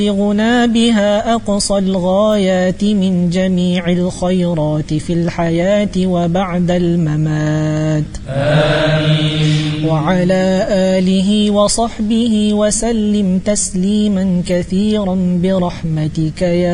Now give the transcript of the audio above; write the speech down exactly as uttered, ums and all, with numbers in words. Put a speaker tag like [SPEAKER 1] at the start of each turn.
[SPEAKER 1] بلغنا بها أقصى الغايات من جميع الخيرات في الحياة وبعد الممات.
[SPEAKER 2] آمين.
[SPEAKER 1] وعلى آله وصحبه وسلم تسليما كثيرا برحمتك يا